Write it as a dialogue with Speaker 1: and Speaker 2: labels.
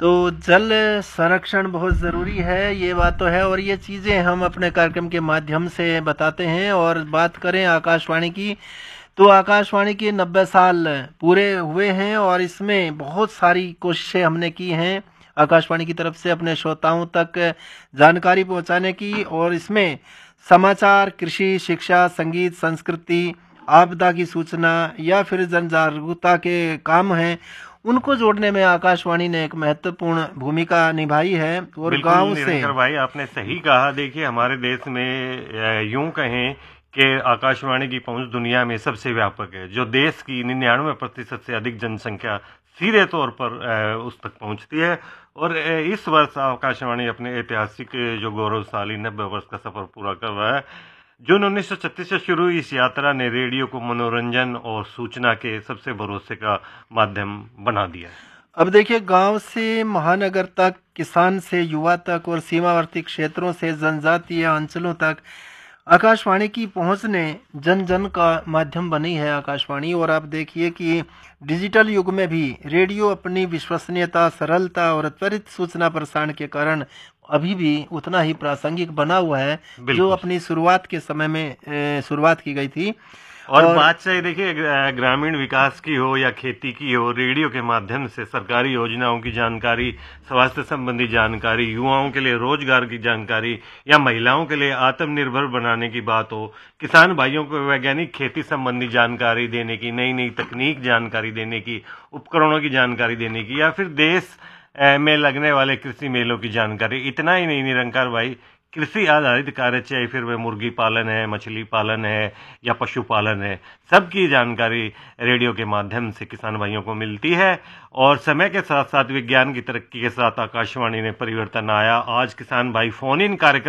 Speaker 1: तो जल संरक्षण बहुत ज़रूरी है, ये बात तो है, और ये चीज़ें हम अपने कार्यक्रम के माध्यम से बताते हैं। और बात करें आकाशवाणी की, तो आकाशवाणी के 90 साल पूरे हुए हैं और इसमें बहुत सारी कोशिशें हमने की हैं आकाशवाणी की तरफ से अपने श्रोताओं तक जानकारी पहुंचाने की। और इसमें समाचार, कृषि, शिक्षा, संगीत, संस्कृति, आपदा की सूचना या फिर जन जागरूकता के काम हैं, उनको जोड़ने में आकाशवाणी ने एक महत्वपूर्ण भूमिका निभाई है। और
Speaker 2: बिल्कुल
Speaker 1: गांव से
Speaker 2: निरंकर भाई, आपने सही कहा। देखिए, हमारे देश में यूं कहें कि आकाशवाणी की पहुंच दुनिया में सबसे व्यापक है। जो देश की 99% से अधिक जनसंख्या सीधे तौर पर उस तक पहुंचती है। और इस वर्ष आकाशवाणी अपने ऐतिहासिक जो गौरवशाली 90 वर्ष का सफर पूरा कर रहा है। जून 1936 से शुरू हुई इस यात्रा ने रेडियो को मनोरंजन और सूचना के सबसे भरोसे का माध्यम बना दिया है।
Speaker 1: अब देखिए, गांव से महानगर तक, किसान से युवा तक और सीमावर्ती क्षेत्रों से जनजातीय अंचलों तक आकाशवाणी की पहुंच ने जन जन का माध्यम बनी है आकाशवाणी। और आप देखिए कि डिजिटल युग में भी रेडियो अपनी विश्वसनीयता, सरलता और त्वरित सूचना प्रसारण के कारण अभी भी उतना ही प्रासंगिक बना हुआ है जो
Speaker 2: बिल्कुल।
Speaker 1: अपनी शुरुआत के समय में शुरुआत की गई थी।
Speaker 2: और
Speaker 1: और
Speaker 2: बात चाहे देखिए ग्रामीण विकास की हो या खेती की हो, रेडियो के माध्यम से सरकारी योजनाओं की जानकारी, स्वास्थ्य संबंधी जानकारी, युवाओं के लिए रोजगार की जानकारी या महिलाओं के लिए आत्मनिर्भर बनाने की बात हो, किसान भाइयों को वैज्ञानिक खेती संबंधी जानकारी देने की, नई नई तकनीक जानकारी देने की, उपकरणों की जानकारी देने की, या फिर देश में लगने वाले कृषि मेलों की जानकारी। इतना ही नहीं निरंकार भाई, कृषि आधारित कार्य, चाहे फिर वह मुर्गी पालन है, मछली पालन है या पशुपालन है, सबकी जानकारी रेडियो के माध्यम से किसान भाइयों को मिलती है। और समय के साथ साथ विज्ञान की तरक्की के साथ आकाशवाणी में परिवर्तन आया। आज किसान भाई फोन इन कार्यक्रम